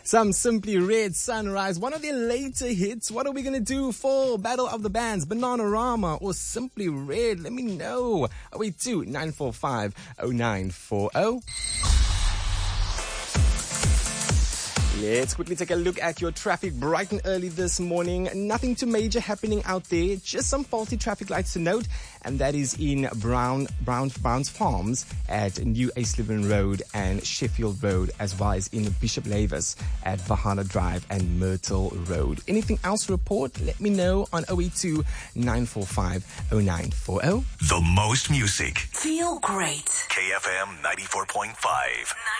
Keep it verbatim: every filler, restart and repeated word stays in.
Some Simply Red, Sunrise, one of their later hits. What are we going to do for Battle of the Bands, Bananarama or Simply Red? Let me know. oh eight two, nine four five, oh nine four oh. Let's quickly take a look at your traffic bright and early this morning. Nothing too major happening out there. Just some faulty traffic lights to note. And that is in Brown, Brown, Browns Farms at New Aisleben Road and Sheffield Road, as well as in Bishop Lavis at Valhalla Drive and Myrtle Road. Anything else to report? Let me know on oh eight two, nine four five, oh nine four oh. The most music. Feel great. K F M ninety-four point five.